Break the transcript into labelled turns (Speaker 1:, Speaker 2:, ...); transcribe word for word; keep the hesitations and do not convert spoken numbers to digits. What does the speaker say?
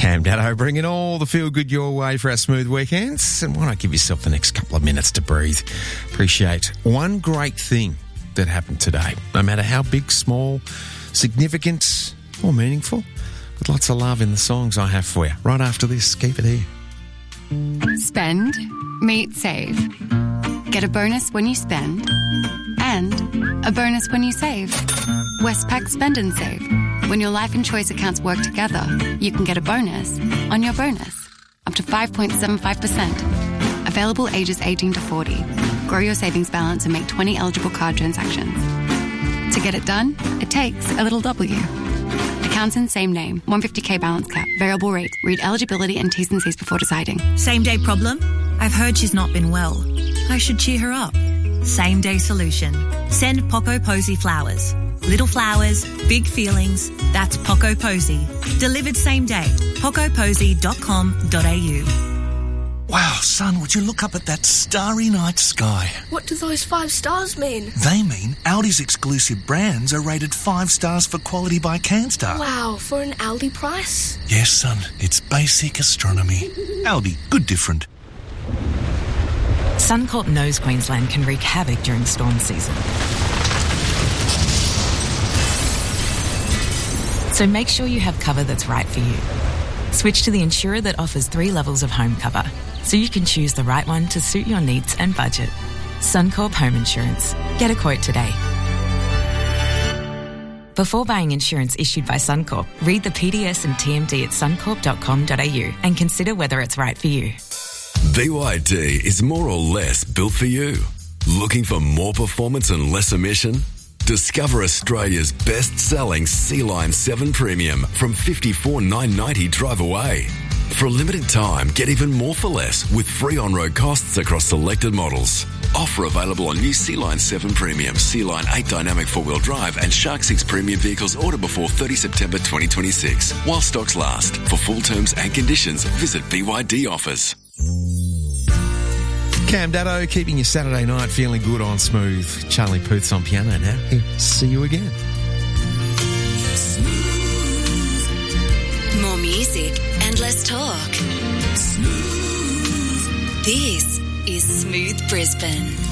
Speaker 1: Cam Daddo bringing all the feel-good your way for our smooth weekends. And why not give yourself the next couple of minutes to breathe? Appreciate one great thing that happened today, no matter how big, small, significant or meaningful, with lots of love in the songs I have for you. Right after this, keep it here.
Speaker 2: Spend, meet, save. Get a bonus when you spend and a bonus when you save. Westpac Spend and Save. When your life and choice accounts work together, you can get a bonus on your bonus, up to five point seven five percent. Available ages eighteen to forty. Grow your savings balance and make twenty eligible card transactions. To get it done, it takes a little W. Accounts in same name, one hundred fifty thousand balance cap, variable rate. Read eligibility and T's and C's before deciding.
Speaker 3: Same day problem? I've heard she's not been well. I should cheer her up. Same day solution. Send Poco Posy flowers. Little flowers, big feelings. That's Poco Posy. Delivered same day. poco posy dot com dot a u.
Speaker 4: Wow, son, would you look up at that starry night sky?
Speaker 5: What do those five stars mean?
Speaker 4: They mean Aldi's exclusive brands are rated five stars for quality by Canstar.
Speaker 5: Wow, for an Aldi price?
Speaker 4: Yes, son, it's basic astronomy. Aldi, good different.
Speaker 6: Suncorp knows Queensland can wreak havoc during storm season. So make sure you have cover that's right for you. Switch to the insurer that offers three levels of home cover, so you can choose the right one to suit your needs and budget. Suncorp Home Insurance. Get a quote today. Before buying insurance issued by Suncorp, read the P D S and T M D at suncorp dot com dot a u and consider whether it's right for you.
Speaker 7: B Y D is more or less built for you. Looking for more performance and less emission? Discover Australia's best-selling Sea-Line seven Premium from fifty-four thousand nine hundred ninety dollars drive away. For a limited time, get even more for less with free on-road costs across selected models. Offer available on new Sea-Line seven Premium, Sea-Line eight Dynamic four-wheel drive and Shark six Premium vehicles order before thirtieth September twenty twenty-six. While stocks last. For full terms and conditions, visit B Y D Offers.
Speaker 1: Cam Daddo keeping your Saturday night feeling good on Smooth. Charlie Puth's on piano now. Here, see you again.
Speaker 8: More music and less talk. Smooth. This is Smooth Brisbane.